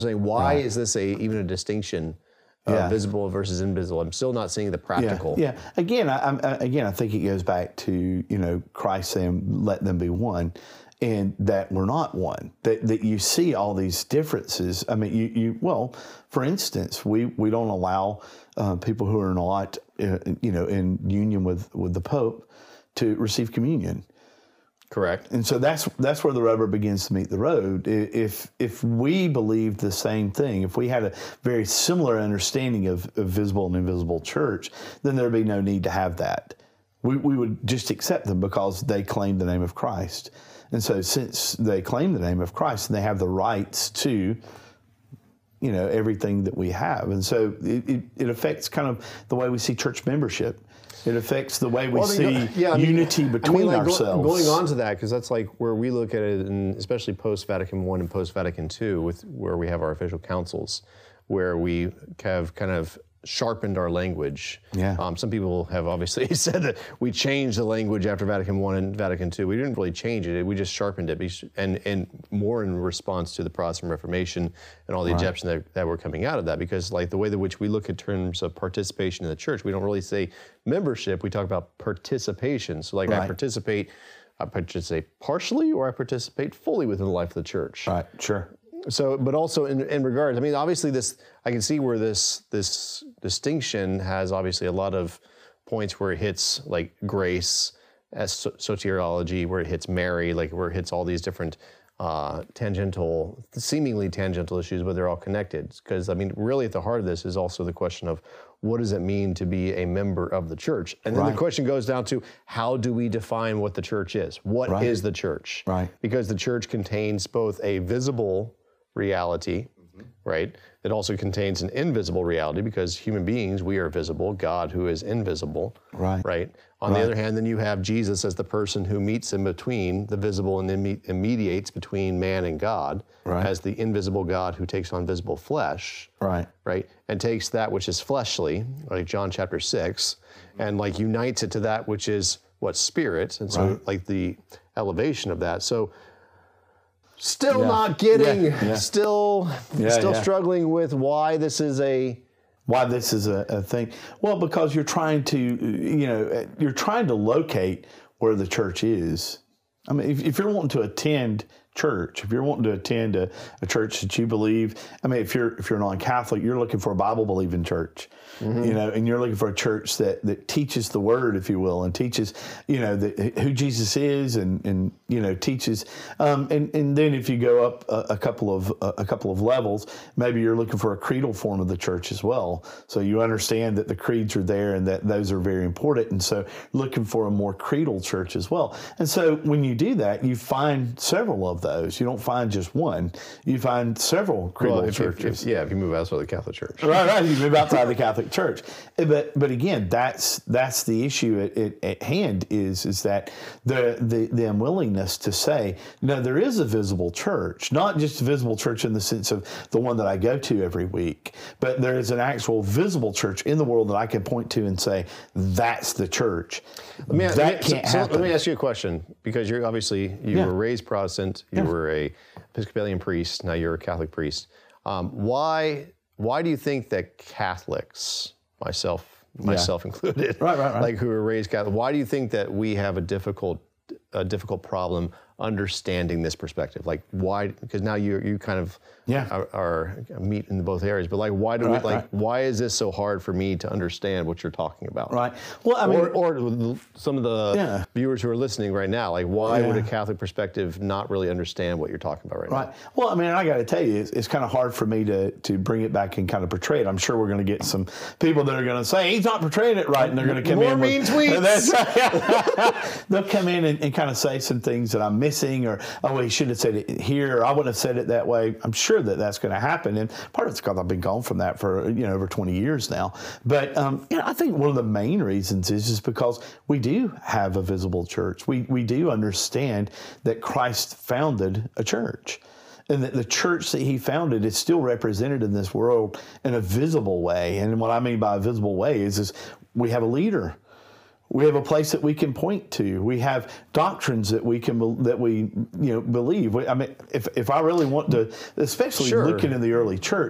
saying, why is this even a distinction, visible versus invisible? I'm still not seeing the practical. Yeah. Again, I think it goes back to, Christ saying, let them be one, and that we're not one. That you see all these differences. I mean, for instance, we don't allow people who are not, in union with the Pope to receive communion. Correct. And so that's where the rubber begins to meet the road. If we believed the same thing, if we had a very similar understanding of visible and invisible church, then there'd be no need to have that. We would just accept them because they claim the name of Christ. And so since they claim the name of Christ, and they have the rights to, everything that we have. And so it affects kind of the way we see church membership. It affects the way we see unity between ourselves. Going on to that, because that's like where we look at it, and especially post-Vatican I and post-Vatican II, where we have our official councils, where we have kind of sharpened our language. Yeah. Some people have obviously said that we changed the language after Vatican I and Vatican II. We didn't really change it. We just sharpened it, and more in response to the Protestant Reformation and all the objections that were coming out of that. Because like the way in which we look in terms of participation in the church, we don't really say membership. We talk about participation. So like I participate partially, or I participate fully within the life of the church. Right. Sure. So, but also in regards, I mean, obviously I can see where this distinction has obviously a lot of points where it hits like grace as soteriology, where it hits Mary, like where it hits all these different seemingly tangential issues, but they're all connected. Because I mean, really at the heart of this is also the question of what does it mean to be a member of the church? And then the question goes down to how do we define what the church is? What is the church? Right. Because the church contains both a visible reality, right? It also contains an invisible reality, because human beings, we are visible, God who is invisible, right? On the other hand, then you have Jesus as the person who meets in between the visible and mediates between man and God, as the invisible God who takes on visible flesh, right? And takes that which is fleshly, like John chapter 6, and like unites it to that which is what, spirit, and so like the elevation of that. So still not getting, still struggling with why this is a thing. Well, because you're trying to locate where the church is. I mean, if you're wanting to attend church, if you're wanting to attend a church that you believe, I mean, if you're non-Catholic, you're looking for a Bible-believing church, and you're looking for a church that teaches the Word, if you will, and teaches, who Jesus is, and teaches, and then if you go up a couple of levels, maybe you're looking for a creedal form of the church as well. So you understand that the creeds are there and that those are very important, and so looking for a more creedal church as well. And so when you do that, you find several of those. You don't find just one. You find several creedal churches. If you move outside the Catholic Church. Right. You move outside the Catholic Church. But again, that's the issue at hand is that the unwillingness to say, no, there is a visible church, not just a visible church in the sense of the one that I go to every week, but there is an actual visible church in the world that I can point to and say, that's the church. That can't happen. Let me ask you a question, because you were raised Protestant, you were a Episcopalian priest, now you're a Catholic priest. Why do you think that Catholics, myself included, like who were raised Catholic, why do you think that we have a difficult problem understanding this perspective? Like why? Because now you kind of are meet in both areas. But like why do why is this so hard for me to understand what you're talking about? Right. Well, I mean, or some of the viewers who are listening right now, like why would a Catholic perspective not really understand what you're talking about right now? Well, I mean, I got to tell you, it's kind of hard for me to bring it back and kind of portray it. I'm sure we're going to get some people that are going to say he's not portraying it right, and they're going to come in with mean tweets. They'll come in and kind of say some things that I'm missing, or he should have said it here, or I wouldn't have said it that way. I'm sure that that's going to happen, and part of it's because I've been gone from that for over 20 years now. But I think one of the main reasons is just because we do have a visible church. We do understand that Christ founded a church, and that the church that he founded is still represented in this world in a visible way. And what I mean by a visible way is we have a leader. We have a place that we can point to. We have doctrines that we believe. I mean, if I really want to, especially Sure. looking in the early church,